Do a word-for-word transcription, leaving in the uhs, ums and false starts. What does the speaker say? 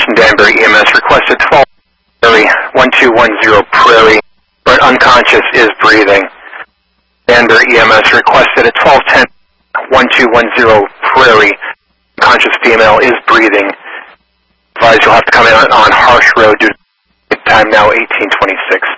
from Danbury E M S. Requested twelve Prairie, one two one zero Prairie. But unconscious is breathing. Danbury E M S requested at twelve ten, one two one zero Prairie. Conscious female is breathing. Advise you'll have to come in on, on Harsh Road due to time now eighteen twenty-six.